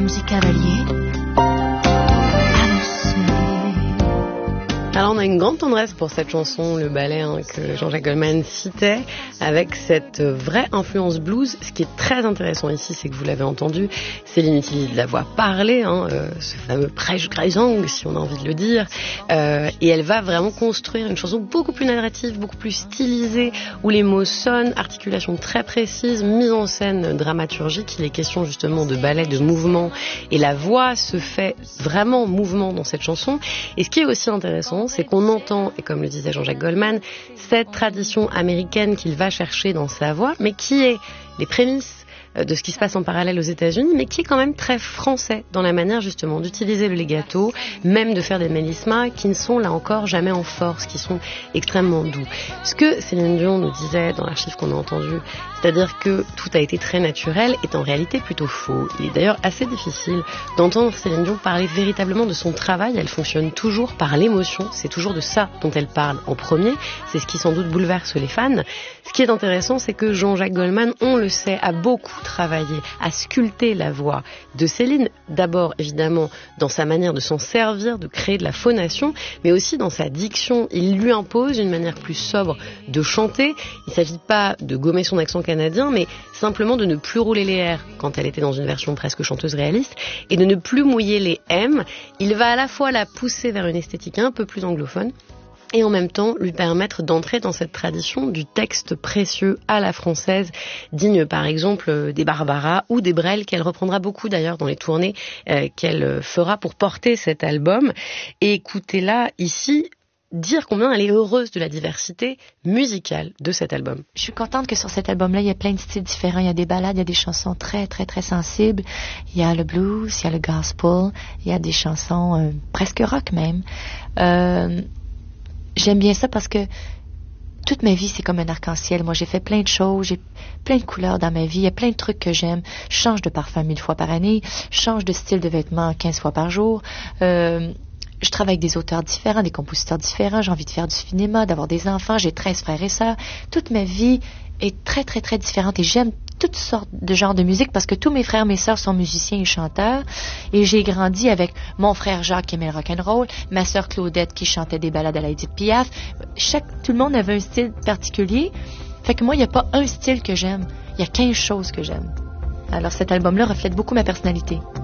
musique cavalier. Alors on a une grande tendresse pour cette chanson, le ballet que Jean-Jacques Goldman citait, avec cette vraie influence blues. Ce qui est très intéressant ici, c'est que vous l'avez entendu, Céline utilise la voix parlée, ce fameux prêche-graisang, si on a envie de le dire, et elle va vraiment construire une chanson beaucoup plus narrative, beaucoup plus stylisée, où les mots sonnent, articulation très précise, mise en scène dramaturgique. Il est question justement de ballet, de mouvement, et la voix se fait vraiment mouvement dans cette chanson. Et ce qui est aussi intéressant, c'est qu'on entend, et comme le disait Jean-Jacques Goldman, cette tradition américaine qu'il va chercher dans sa voix, mais qui est les prémices de ce qui se passe en parallèle aux États-Unis, mais qui est quand même très français dans la manière justement d'utiliser le legato, même de faire des mélismas qui ne sont là encore jamais en force, qui sont extrêmement doux. Ce que Céline Dion nous disait dans l'archive qu'on a entendu, c'est-à-dire que tout a été très naturel, est en réalité plutôt faux. Il est d'ailleurs assez difficile d'entendre Céline Dion parler véritablement de son travail. Elle fonctionne toujours par l'émotion, c'est toujours de ça dont elle parle en premier, c'est ce qui sans doute bouleverse les fans. Ce qui est intéressant, c'est que Jean-Jacques Goldman, on le sait, a beaucoup travaillé à sculpter la voix de Céline, d'abord évidemment dans sa manière de s'en servir, de créer de la phonation, mais aussi dans sa diction. Il lui impose une manière plus sobre de chanter. Il ne s'agit pas de gommer son accent canadien, mais simplement de ne plus rouler les R quand elle était dans une version presque chanteuse réaliste, et de ne plus mouiller les M. Il va à la fois la pousser vers une esthétique un peu plus anglophone, et en même temps lui permettre d'entrer dans cette tradition du texte précieux à la française, digne par exemple des Barbara ou des Brel, qu'elle reprendra beaucoup d'ailleurs dans les tournées qu'elle fera pour porter cet album. Et écoutez-la ici dire combien elle est heureuse de la diversité musicale de cet album. Je suis contente que sur cet album-là, il y a plein de styles différents. Il y a des ballades, il y a des chansons très, très, très sensibles. Il y a le blues, il y a le gospel, il y a des chansons presque rock même. J'aime bien ça parce que toute ma vie, c'est comme un arc-en-ciel. Moi, j'ai fait plein de choses, j'ai plein de couleurs dans ma vie. Il y a plein de trucs que j'aime. Je change de parfum 1000 fois par année. Je change de style de vêtements 15 fois par jour. Je travaille avec des auteurs différents, des compositeurs différents. J'ai envie de faire du cinéma, d'avoir des enfants. J'ai 13 frères et sœurs. Toute ma vie est très, très, très différente. Et j'aime toutes sortes de genres de musique parce que tous mes frères et mes sœurs sont musiciens et chanteurs. Et j'ai grandi avec mon frère Jacques qui aimait le rock'n'roll, ma sœur Claudette qui chantait des ballades à la Édith Piaf. Tout le monde avait un style particulier. Fait que moi, il n'y a pas un style que j'aime. Il y a 15 choses que j'aime. Alors cet album-là reflète beaucoup ma personnalité.